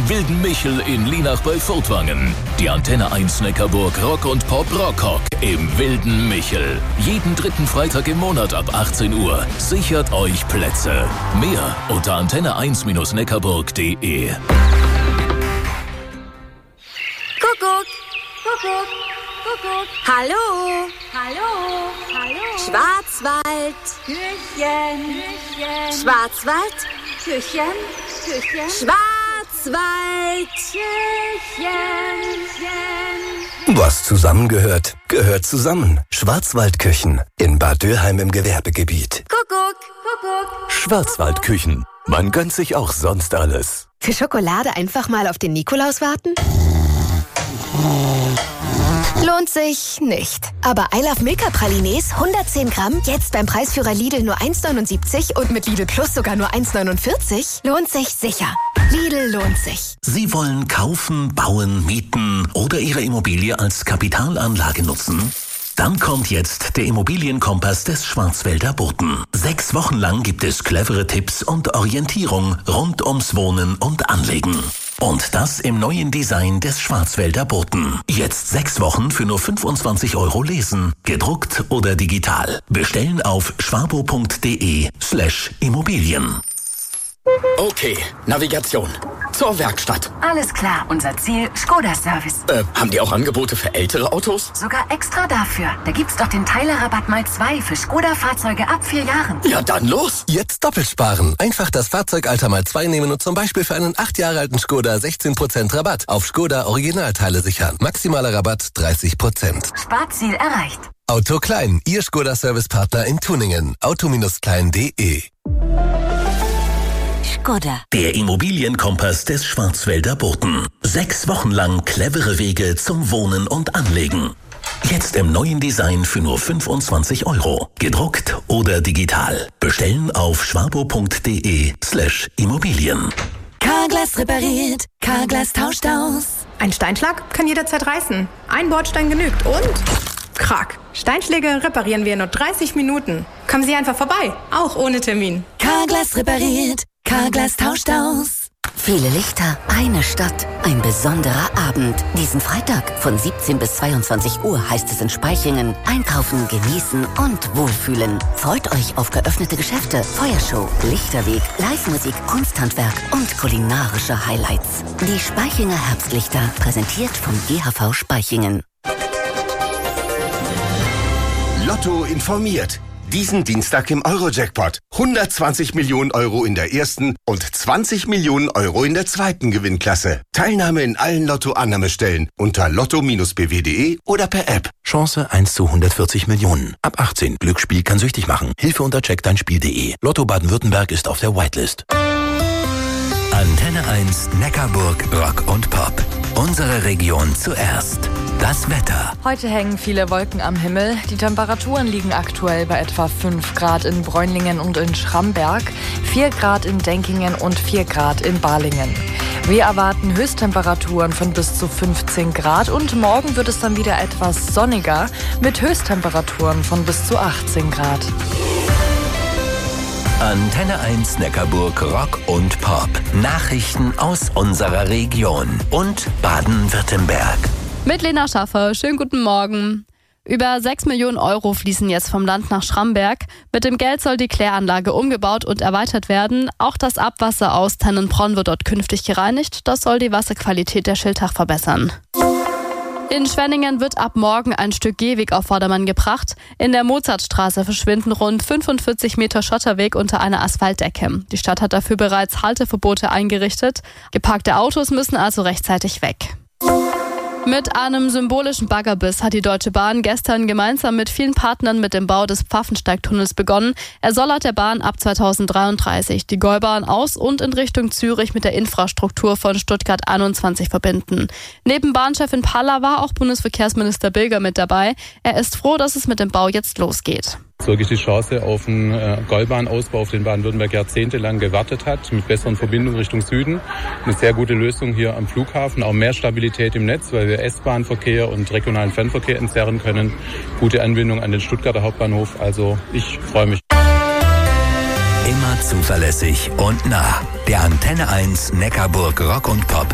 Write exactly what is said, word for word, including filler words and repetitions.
im Wilden Michel in Lienach bei Furtwangen. Die Antenne eins Neckarburg Rock und Pop Rockhock im Wilden Michel. Jeden dritten Freitag im Monat ab achtzehn Uhr. Sichert euch Plätze. Mehr unter antenne eins neckarburg punkt de. Kuckuck, Kuckuck, Kuckuck. Hallo, hallo, hallo. Schwarzwald. Küchen, Küchen. Schwarzwald. Küchen, Küchen. Schwarzwald. Küchen, Küchen. Was zusammengehört, gehört zusammen. Schwarzwaldküchen in Bad Dürheim im Gewerbegebiet. Kuckuck, Kuckuck. Schwarzwaldküchen. Man gönnt sich auch sonst alles. Für Schokolade einfach mal auf den Nikolaus warten? Lohnt sich nicht. Aber I Love Milka Pralines hundertzehn Gramm, jetzt beim Preisführer Lidl nur eins neunundsiebzig und mit Lidl Plus sogar nur eins neunundvierzig, lohnt sich sicher. Lidl lohnt sich. Sie wollen kaufen, bauen, mieten oder Ihre Immobilie als Kapitalanlage nutzen? Dann kommt jetzt der Immobilienkompass des Schwarzwälder Boten. Sechs Wochen lang gibt es clevere Tipps und Orientierung rund ums Wohnen und Anlegen. Und das im neuen Design des Schwarzwälder Boten. Jetzt sechs Wochen für nur fünfundzwanzig Euro lesen. Gedruckt oder digital. Bestellen auf schwabo.de slash Immobilien. Okay, Navigation. Zur Werkstatt. Alles klar, unser Ziel, Skoda-Service. Äh, haben die auch Angebote für ältere Autos? Sogar extra dafür. Da gibt's doch den Teilerrabatt mal zwei für Skoda-Fahrzeuge ab vier Jahren. Ja, dann los. Jetzt doppelt sparen. Einfach das Fahrzeugalter mal zwei nehmen und zum Beispiel für einen acht Jahre alten Skoda sechzehn Prozent Rabatt auf Skoda Originalteile sichern. Maximaler Rabatt dreißig Prozent. Sparziel erreicht. Auto Klein, Ihr Skoda-Servicepartner in Tuningen. auto klein punkt de. Skoda. Der Immobilienkompass des Schwarzwälder Boten. Sechs Wochen lang clevere Wege zum Wohnen und Anlegen. Jetzt im neuen Design für nur fünfundzwanzig Euro. Gedruckt oder digital. Bestellen auf schwabo.de slash Immobilien. Carglass repariert, Carglass tauscht aus. Ein Steinschlag kann jederzeit reißen. Ein Bordstein genügt und... Krack. Steinschläge reparieren wir in nur dreißig Minuten. Kommen Sie einfach vorbei, auch ohne Termin. Carglass repariert, Carglass tauscht aus. Viele Lichter, eine Stadt, ein besonderer Abend. Diesen Freitag von siebzehn bis zweiundzwanzig Uhr heißt es in Spaichingen: einkaufen, genießen und wohlfühlen. Freut euch auf geöffnete Geschäfte, Feuershow, Lichterweg, Live-Musik, Kunsthandwerk und kulinarische Highlights. Die Spaichinger Herbstlichter, präsentiert vom G H V Spaichingen. Lotto informiert. Diesen Dienstag im Euro-Jackpot. hundertzwanzig Millionen Euro in der ersten und zwanzig Millionen Euro in der zweiten Gewinnklasse. Teilnahme in allen Lotto-Annahmestellen unter lotto b w punkt de oder per App. Chance eins zu hundertvierzig Millionen. Ab achtzehn. Glücksspiel kann süchtig machen. Hilfe unter check dein spiel punkt de. Lotto Baden-Württemberg ist auf der Whitelist. Antenne eins Neckarburg Rock und Pop. Unsere Region zuerst. Das Wetter. Heute hängen viele Wolken am Himmel. Die Temperaturen liegen aktuell bei etwa fünf Grad in Bräunlingen und in Schramberg, vier Grad in Denkingen und vier Grad in Balingen. Wir erwarten Höchsttemperaturen von bis zu fünfzehn Grad und morgen wird es dann wieder etwas sonniger mit Höchsttemperaturen von bis zu achtzehn Grad. Antenne eins Neckarburg Rock und Pop. Nachrichten aus unserer Region und Baden-Württemberg. Mit Lena Schaffer. Schönen guten Morgen. Über sechs Millionen Euro fließen jetzt vom Land nach Schramberg. Mit dem Geld soll die Kläranlage umgebaut und erweitert werden. Auch das Abwasser aus Tennenbronn wird dort künftig gereinigt. Das soll die Wasserqualität der Schiltach verbessern. In Schwenningen wird ab morgen ein Stück Gehweg auf Vordermann gebracht. In der Mozartstraße verschwinden rund fünfundvierzig Meter Schotterweg unter einer Asphaltdecke. Die Stadt hat dafür bereits Halteverbote eingerichtet. Geparkte Autos müssen also rechtzeitig weg. Mit einem symbolischen Baggerbiss hat die Deutsche Bahn gestern gemeinsam mit vielen Partnern mit dem Bau des Pfaffensteigtunnels begonnen. Er soll laut der Bahn ab zweitausenddreiunddreißig die Gäubahn aus und in Richtung Zürich mit der Infrastruktur von Stuttgart einundzwanzig verbinden. Neben Bahnchefin Palla war auch Bundesverkehrsminister Bilger mit dabei. Er ist froh, dass es mit dem Bau jetzt losgeht. Wirklich die Chance auf einen äh, Gäubahnausbau, auf den Baden-Württemberg jahrzehntelang gewartet hat, mit besseren Verbindungen Richtung Süden. Eine sehr gute Lösung hier am Flughafen, auch mehr Stabilität im Netz, weil wir S-Bahn-Verkehr und regionalen Fernverkehr entzerren können. Gute Anbindung an den Stuttgarter Hauptbahnhof, also ich freue mich. Immer zuverlässig und nah. Der Antenne eins Neckarburg Rock und Pop